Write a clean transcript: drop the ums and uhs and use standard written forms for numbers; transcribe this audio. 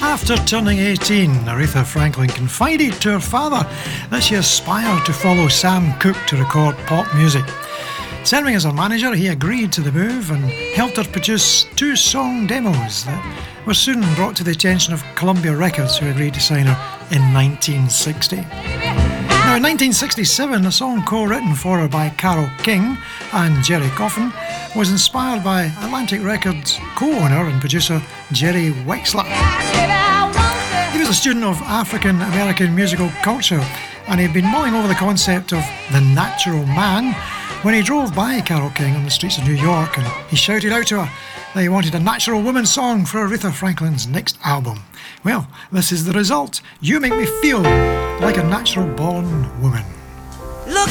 After turning 18, Aretha Franklin confided to her father that she aspired to follow Sam Cooke to record pop music. Serving as her manager, he agreed to the move and helped her produce 2 song demos that were soon brought to the attention of Columbia Records, who agreed to sign her in 1960. Now, in 1967, a song co-written for her by Carole King and Jerry Coffin was inspired by Atlantic Records co-owner and producer Jerry Wexler. He was a student of African American musical culture, and he'd been mulling over the concept of the natural man when he drove by Carole King on the streets of New York, and he shouted out to her that he wanted a natural woman song for Aretha Franklin's next album. Well, this is the result. You Make Me Feel Like a Natural Born Woman.